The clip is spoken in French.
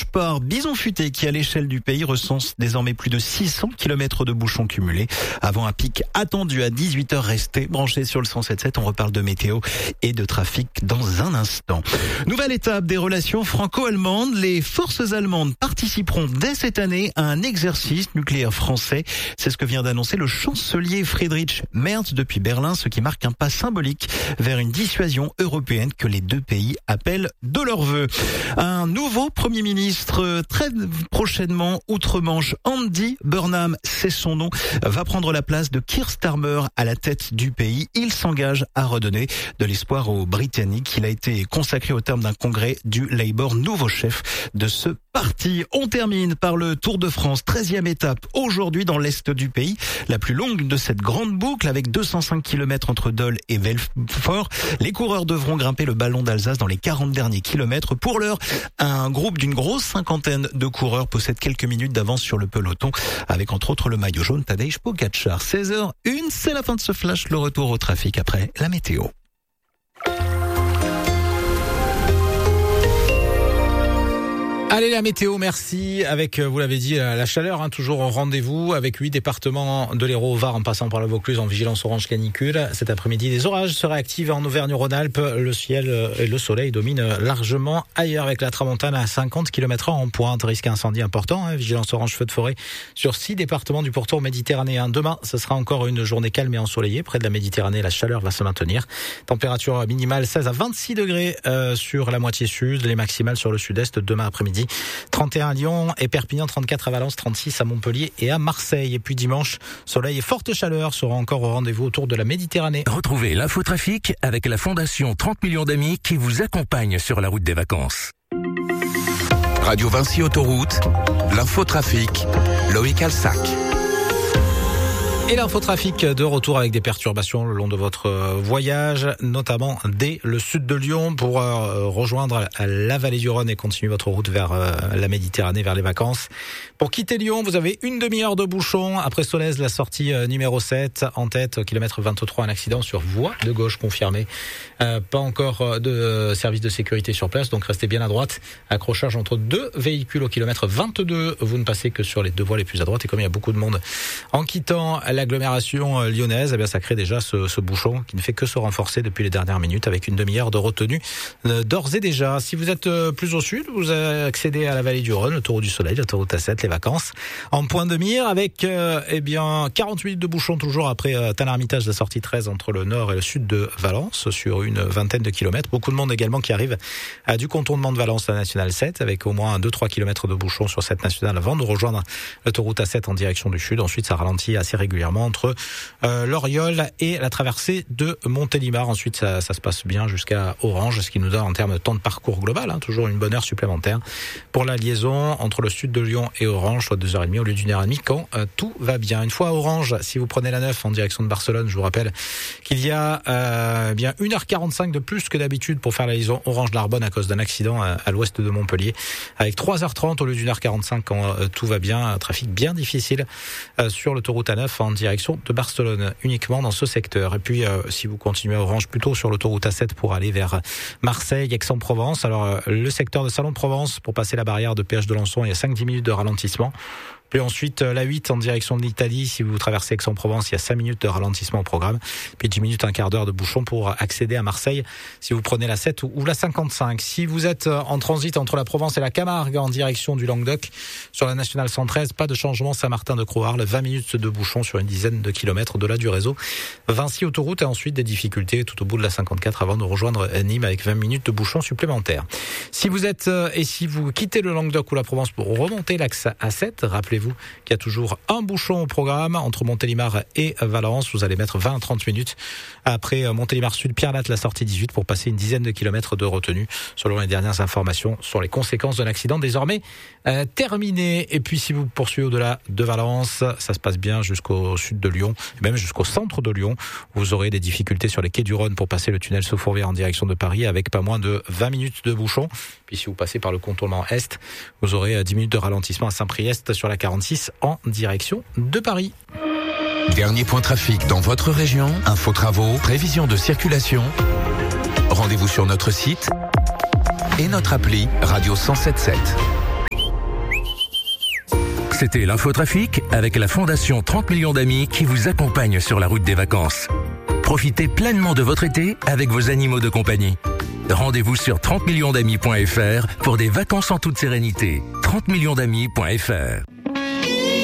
commence par Bison-Futé qui, à l'échelle du pays, recense désormais plus de 600 km de bouchons cumulés. Avant un pic attendu à 18h, restez branchés sur le 107.7. On reparle de météo et de trafic dans un instant. Nouvelle étape des relations franco-allemandes. Les forces allemandes participeront dès cette année à un exercice nucléaire français. C'est ce que vient d'annoncer le chancelier Friedrich Merz depuis Berlin, ce qui marque un pas symbolique vers une dissuasion européenne que les deux pays appellent de leur vœu. Un nouveau Premier ministre très prochainement outre-Manche, Andy Burnham, c'est son nom, va prendre la place de Keir Starmer à la tête du pays. Il s'engage à redonner de l'espoir aux Britanniques. Il a été consacré au terme d'un congrès du Labour, nouveau chef de ce parti. On termine par le Tour de France, 13e étape aujourd'hui dans l'est du pays, la plus longue de cette grande boucle avec 205 km entre Dole et Belfort. Les coureurs devront grimper le ballon d'Alsace dans les 40 derniers kilomètres. Pour l'heure, un groupe d'une grosse cinquantaine de coureurs possède quelques minutes d'avance sur le peloton, avec entre autres le maillot jaune Tadej Pogačar. 16h01, c'est la fin de ce flash, le retour au trafic après la météo. Allez, la météo, merci. Avec, vous l'avez dit, la chaleur, toujours au rendez-vous, avec 8 départements de l'Hérault au Var en passant par la Vaucluse en vigilance orange canicule. Cet après-midi, des orages seraient actifs en Auvergne-Rhône-Alpes. Le ciel et le soleil dominent largement ailleurs avec la tramontane à 50 km/h en pointe. Risque incendie important, vigilance orange feu de forêt sur 6 départements du pourtour méditerranéen. Demain, ce sera encore une journée calme et ensoleillée. Près de la Méditerranée, la chaleur va se maintenir. Température minimale 16 à 26 degrés sur la moitié sud, les maximales sur le sud-est demain après-midi. 31 à Lyon et Perpignan, 34 à Valence, 36 à Montpellier et à Marseille. Et puis dimanche, soleil et forte chaleur seront encore au rendez-vous autour de la Méditerranée. Retrouvez l'infotrafic avec la Fondation 30 millions d'amis qui vous accompagne sur la route des vacances. Radio Vinci Autoroute, l'infotrafic, Loïc Alsac. Et l'infotrafic de retour avec des perturbations le long de votre voyage, notamment dès le sud de Lyon pour rejoindre la vallée du Rhône et continuer votre route vers la Méditerranée, vers les vacances. Pour quitter Lyon, vous avez une demi-heure de bouchon. Après Solèze, la sortie numéro 7, en tête, kilomètre 23, un accident sur voie de gauche confirmé. Pas encore de service de sécurité sur place, donc restez bien à droite. Accrochage entre deux véhicules au kilomètre 22. Vous ne passez que sur les deux voies les plus à droite. Et comme il y a beaucoup de monde en quittant l'agglomération lyonnaise, eh bien ça crée déjà ce bouchon qui ne fait que se renforcer depuis les dernières minutes avec une demi-heure de retenue d'ores et déjà. Si vous êtes plus au sud, vous accédez à la vallée du Rhône, l'autoroute du Soleil, l'autoroute A7, les vacances en point de mire avec 40 minutes de bouchon toujours après Tain-l'Hermitage, la sortie 13 entre le nord et le sud de Valence sur une vingtaine de kilomètres. Beaucoup de monde également qui arrive du contournement de Valence, la nationale 7, avec au moins 2-3 kilomètres de bouchon sur cette nationale avant de rejoindre l'autoroute A7 en direction du sud. Ensuite, ça ralentit assez régulièrement entre l'Oriol et la traversée de Montélimar. Ensuite, ça se passe bien jusqu'à Orange, ce qui nous donne en termes de temps de parcours global, toujours une bonne heure supplémentaire pour la liaison entre le sud de Lyon et Orange, soit 2h30 au lieu d'1h30 quand tout va bien. Une fois à Orange, si vous prenez la 9 en direction de Barcelone, je vous rappelle qu'il y a bien 1h45 de plus que d'habitude pour faire la liaison Orange-Narbonne à cause d'un accident à l'ouest de Montpellier, avec 3h30 au lieu d'1h45 quand tout va bien. Un trafic bien difficile sur l'autoroute A9 en direction de Barcelone, uniquement dans ce secteur. Et puis, si vous continuez à Orange, plutôt sur l'autoroute A7 pour aller vers Marseille, Aix-en-Provence. Alors, le secteur de Salon de Provence, pour passer la barrière de péage de Lançon, il y a 5-10 minutes de ralentissement. Puis ensuite, la 8 en direction de l'Italie. Si vous traversez Aix-en-Provence, il y a 5 minutes de ralentissement au programme. Puis 10 minutes, un quart d'heure de bouchon pour accéder à Marseille si vous prenez la 7 ou la 55. Si vous êtes en transit entre la Provence et la Camargue en direction du Languedoc, sur la nationale 113, pas de changement Saint-Martin-de-Croix-Arles, 20 minutes de bouchon sur une dizaine de kilomètres au-delà du réseau. Vinci autoroute et ensuite des difficultés tout au bout de la 54 avant de rejoindre Nîmes avec 20 minutes de bouchon supplémentaires. Si vous êtes et si vous quittez le Languedoc ou la Provence pour remonter l'axe A7, rappelez-vous qu'il y a toujours un bouchon au programme entre Montélimar et Valence. Vous allez mettre 20 à 30 minutes après Montélimar Sud, Pierre-Latte, la sortie 18 pour passer une dizaine de kilomètres de retenue selon les dernières informations sur les conséquences de l'accident désormais terminé. Et puis si vous poursuivez au-delà de Valence, ça se passe bien jusqu'au sud de Lyon, et même jusqu'au centre de Lyon. Vous aurez des difficultés sur les quais du Rhône pour passer le tunnel sous Fourvière en direction de Paris avec pas moins de 20 minutes de bouchon. Puis si vous passez par le contournement Est, vous aurez 10 minutes de ralentissement à Saint-Priest sur la 46 en direction de Paris. Dernier point trafic dans votre région, info travaux, prévision de circulation. Rendez-vous sur notre site et notre appli Radio 107.7. C'était l'infotrafic avec la Fondation 30 millions d'amis qui vous accompagne sur la route des vacances. Profitez pleinement de votre été avec vos animaux de compagnie. Rendez-vous sur 30millionsdamis.fr pour des vacances en toute sérénité. 30millionsdamis.fr